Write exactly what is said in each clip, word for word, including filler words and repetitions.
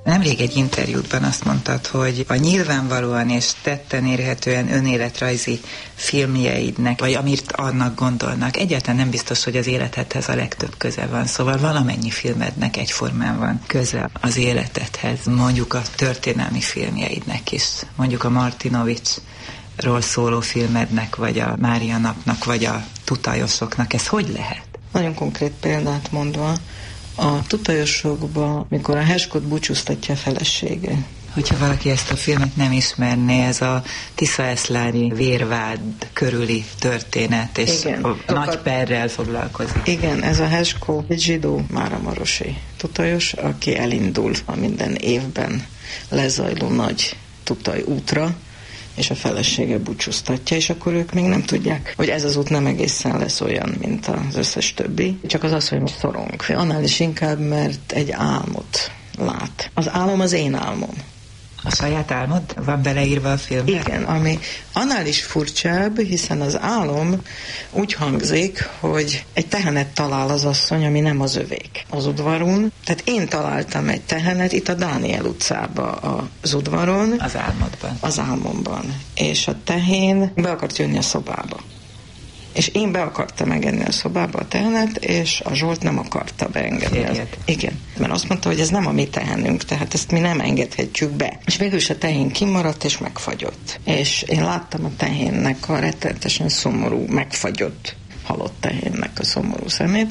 Nemrég egy interjútban azt mondtad, hogy a nyilvánvalóan és tetten érhetően önéletrajzi filmjeidnek, vagy amit annak gondolnak, egyáltalán nem biztos, hogy az életedhez a legtöbb köze van. Szóval valamennyi filmednek egyformán van köze az életedhez. Mondjuk a történelmi filmjeidnek is. Mondjuk a Martinovicsról szóló filmednek, vagy a Mária napnak, vagy a Tutajosoknak. Ez hogy lehet? Nagyon konkrét példát mondva, a Tutajosokban, mikor a Heskot búcsúztatja a felesége. Hogyha valaki ezt a filmet nem ismerné, ez a Tiszaeszlári vérvád körüli történet, és igen, a sokat... nagy perrel foglalkozik. Igen, ez a Hesko egy zsidó máramarosi tutajos, aki elindul a minden évben lezajló nagy tutaj útra, és a felesége búcsúztatja, és akkor ők még nem tudják, hogy ez az út nem egészen lesz olyan, mint az összes többi. Csak az az, hogy most szorong. Annál is inkább, mert egy álmot lát. Az álom az én álmom. A saját álmod van beleírva a filmben? Igen, ami annál is furcsább, hiszen az álom úgy hangzik, hogy egy tehenet talál az asszony, ami nem az övék az udvaron. Tehát én találtam egy tehenet itt a Dániel utcába az udvaron. Az álmodban. Az álmomban. És a tehén be akart jönni a szobába. És én be akartam engedni a szobába a tehenet, és a Zsolt nem akarta beengedni. Az... Igen, mert azt mondta, hogy ez nem a mi tehenünk, tehát ezt mi nem engedhetjük be. És végül is a tehén kimaradt, és megfagyott. És én láttam a tehénnek a rettenetesen szomorú, megfagyott, halott tehénnek a szomorú szemét,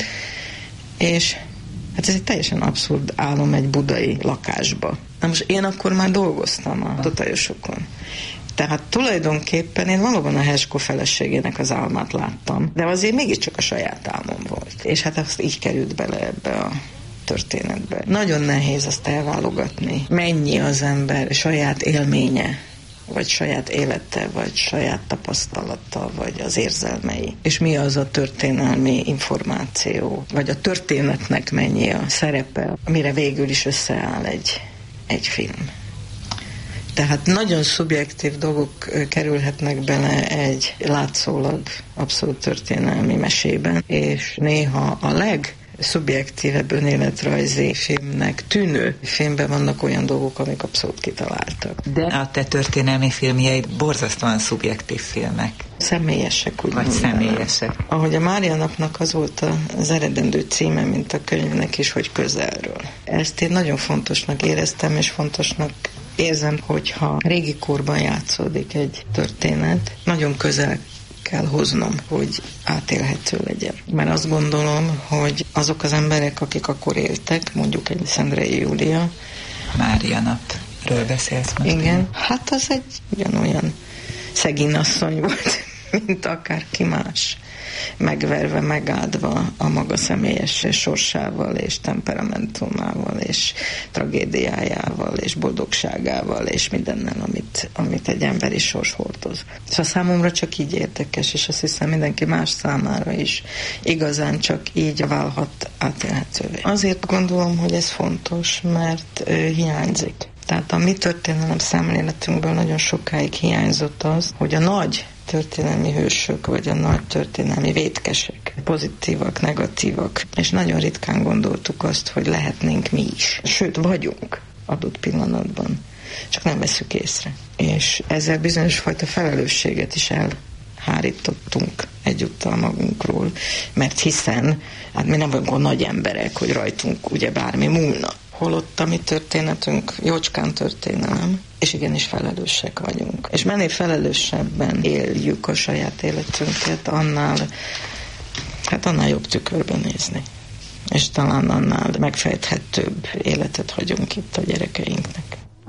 és hát ez egy teljesen abszurd álom egy budai lakásba. Na most én akkor már dolgoztam a Tutajosokon. Tehát tulajdonképpen én valóban a Hesko feleségének az álmát láttam, de azért mégiscsak a saját álmom volt. És hát azt így került bele ebbe a történetbe. Nagyon nehéz azt elválogatni. Mennyi az ember saját élménye, vagy saját élete, vagy saját tapasztalata, vagy az érzelmei. És mi az a történelmi információ, vagy a történetnek mennyi a szerepe, amire végül is összeáll egy, egy film. Tehát nagyon szubjektív dolgok kerülhetnek bele egy látszólag abszolút történelmi mesében, és néha a legszubjektívebb önéletrajzi filmnek tűnő filmben vannak olyan dolgok, amik abszolút kitaláltak. De a te történelmi filmjeid borzasztóan szubjektív filmek. Személyesek, úgy Vagy mondanám. személyesek. Ahogy a Mária napnak az volt az eredendő címe, mint a könyvnek is, hogy közelről. Ezt én nagyon fontosnak éreztem, és fontosnak érzem, hogyha régi korban játszódik egy történet, nagyon közel kell hoznom, hogy átélhető legyen. Mert azt gondolom, hogy azok az emberek, akik akkor éltek, mondjuk egy Szendrei Júlia. Mária napról beszélsz most. Igen, hát az egy ugyanolyan szegény asszony volt, mint akárki más. Megverve, megáldva a maga személyes sorsával, és temperamentumával, és tragédiájával, és boldogságával, és mindennel, amit, amit egy emberi sors hordoz. Szóval számomra csak így érdekes, és azt hiszem mindenki más számára is igazán csak így válhat átélhetővé. Azért gondolom, hogy ez fontos, mert ö, hiányzik. Tehát a mi történelem szemléletünkből nagyon sokáig hiányzott az, hogy a nagy történelmi hősök, vagy a nagy történelmi vétkesek, pozitívak, negatívak, és nagyon ritkán gondoltuk azt, hogy lehetnénk mi is. Sőt, vagyunk adott pillanatban, csak nem veszük észre. És ezzel bizonyos fajta felelősséget is elhárítottunk egyúttal magunkról, mert hiszen hát mi nem vagyunk a nagy emberek, hogy rajtunk ugye bármi múlna. Holott a mi történetünk jócskán történelem, és igenis felelősek vagyunk. És mennél felelősebben éljük a saját életünket, annál, hát annál jobb tükörben nézni. És talán annál megfejthetőbb életet hagyunk itt a gyerekeinknek.